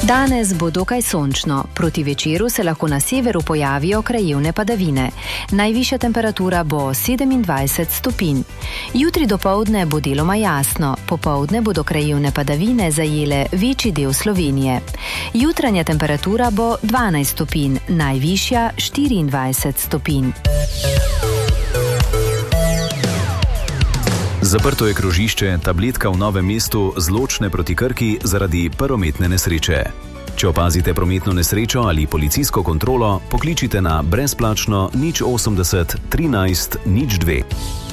Danes bo dokaj sončno. Proti večeru se lahko na severu pojavijo krajevne padavine. Najvišja temperatura bo 27 stopinj. Jutri dopoldne bo deloma jasno. Popoldne bodo krajevne padavine zajele večji del Slovenije. Jutranja temperatura bo 12 stopinj, najvišja 24 stopinj. Zaprto je krožišče Tabletka v Novem mestu z Ločne proti Krki zaradi prometne nesreče. Če opazite prometno nesrečo ali policijsko kontrolo, pokličite na brezplačno 080 13 02.